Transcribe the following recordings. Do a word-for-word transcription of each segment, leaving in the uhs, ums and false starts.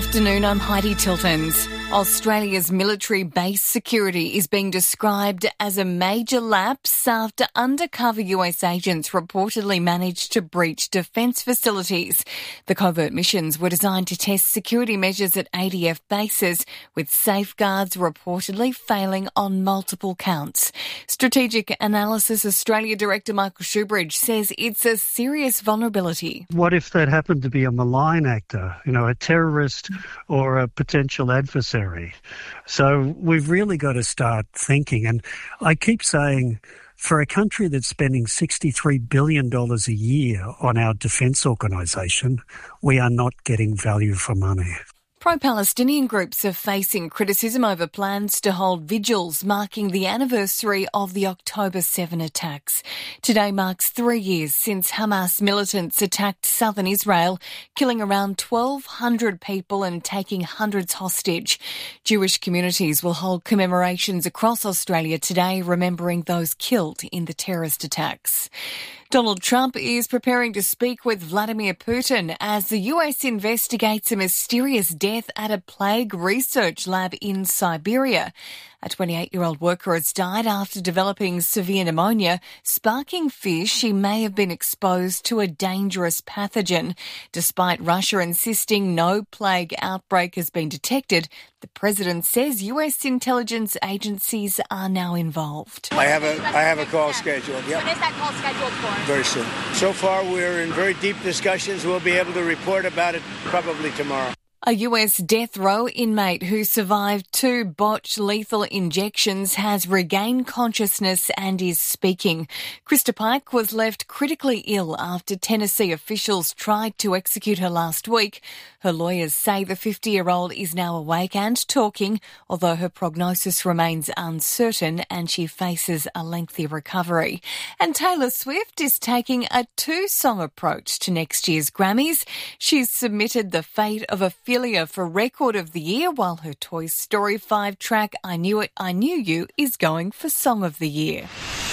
afternoon, I'm Heidi Tiltons. Australia's military base security is being described as a major lapse after undercover U S agents reportedly managed to breach defence facilities. The covert missions were designed to test security measures at A D F bases, with safeguards reportedly failing on multiple counts. Strategic Analysis Australia Director Michael Shoebridge says it's a serious vulnerability. What if that happened to be a malign actor, you know, a terrorist or a potential adversary? So we've really got to start thinking. And I keep saying, for a country that's spending sixty-three billion dollars a year on our defence organisation, we are not getting value for money. Pro-Palestinian groups are facing criticism over plans to hold vigils marking the anniversary of the October seventh attacks. Today marks three years since Hamas militants attacked southern Israel, killing around twelve hundred people and taking hundreds hostage. Jewish communities will hold commemorations across Australia today, remembering those killed in the terrorist attacks. Donald Trump is preparing to speak with Vladimir Putin as the U S investigates a mysterious death at a plague research lab in Siberia. A twenty-eight-year-old worker has died after developing severe pneumonia, sparking fears she may have been exposed to a dangerous pathogen. Despite Russia insisting no plague outbreak has been detected, the president says U S intelligence agencies are now involved. I have a I have a call scheduled. Yep. When is that call scheduled for? Very soon. So far, we're in very deep discussions. We'll be able to report about it probably tomorrow. A U S death row inmate who survived two botched lethal injections has regained consciousness and is speaking. Krista Pike was left critically ill after Tennessee officials tried to execute her last week. Her lawyers say the fifty-year-old is now awake and talking, although her prognosis remains uncertain and she faces a lengthy recovery. And Taylor Swift is taking a two-song approach to next year's Grammys. She's submitted The Fate of Ophelia for Record of the Year, while her Toy Story five track I Knew It, I Knew You is going for Song of the Year.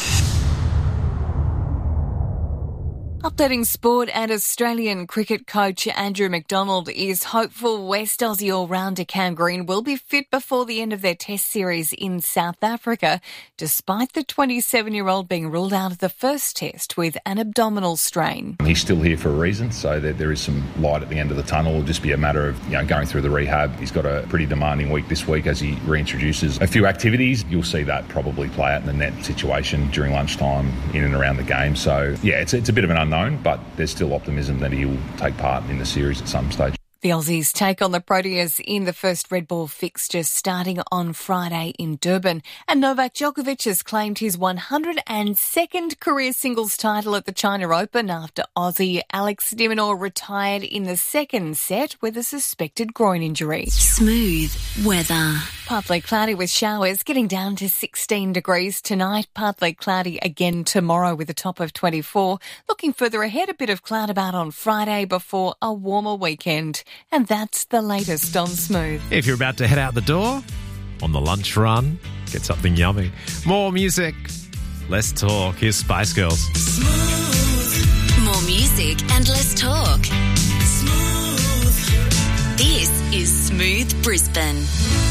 Updating sport, and Australian cricket coach Andrew McDonald is hopeful West Aussie all-rounder Cam Green will be fit before the end of their test series in South Africa, despite the twenty-seven-year-old being ruled out of the first test with an abdominal strain. He's still here for a reason, so that there is some light at the end of the tunnel. It'll just be a matter of, you know, going through the rehab. He's got a pretty demanding week this week as he reintroduces a few activities. You'll see that probably play out in the net situation during lunchtime in and around the game. So, yeah, it's, it's a bit of an unknown. But there's still optimism that he will take part in the series at some stage. The Aussies take on the Proteas in the first red ball fixture starting on Friday in Durban. And Novak Djokovic has claimed his one hundred second career singles title at the China Open after Aussie Alex de Minaur retired in the second set with a suspected groin injury. Smooth weather. Partly cloudy with showers, getting down to sixteen degrees tonight. Partly cloudy again tomorrow with a top of twenty-four. Looking further ahead, a bit of cloud about on Friday before a warmer weekend. And that's the latest on Smooth. If you're about to head out the door, on the lunch run, get something yummy. More music, less talk. Here's Spice Girls. Smooth. More music and less talk. Smooth. This is Smooth Brisbane.